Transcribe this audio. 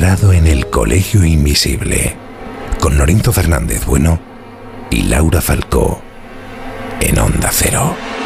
entrado en el Colegio Invisible con Lorenzo Fernández Bueno y Laura Falcó en Onda Cero.